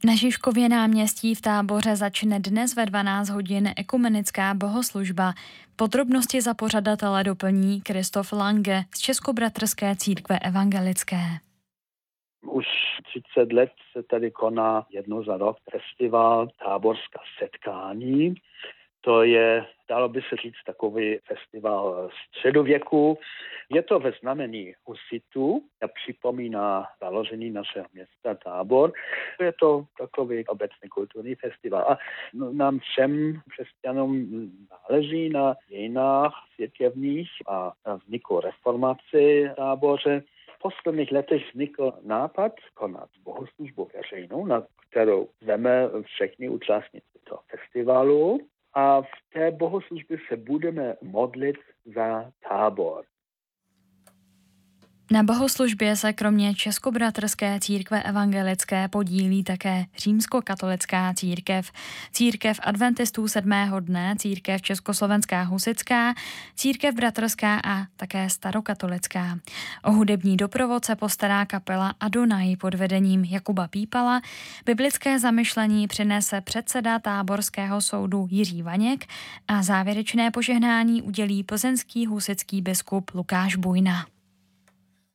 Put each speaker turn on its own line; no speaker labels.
Na Žižkově náměstí v Táboře začne dnes ve 12 hodin ekumenická bohoslužba. Podrobnosti za pořadatele doplní Kristof Lange z Českobratrské církve evangelické.
Už 30 let se tady koná jednou za rok festival Táborská setkání. To je, dalo by se říct, takový festival středověku. Je to ve znamení husitů a připomíná založení našeho města Tábor. Je to takový obecný kulturní festival. A nám všem křesťanům záleží na dějinách církevních a na vzniku reformaci v Táboře. V posledních letech vznikl nápad konat bohoslužbu veřejnou, na kterou zveme všechny účastníci toho festivalu. A v té bohoslužbě se budeme modlit za Tábor.
Na bohoslužbě se kromě Českobratrské církve evangelické podílí také římskokatolická církev, církev adventistů 7. dne, církev československá husitská, církev bratrská a také starokatolická. O hudební doprovod se postará kapela Adonai pod vedením Jakuba Pípala. Biblické zamyšlení přinese předseda Táborského soudu Jiří Vaněk a závěrečné požehnání udělí plzeňský husitský biskup Lukáš Bujna.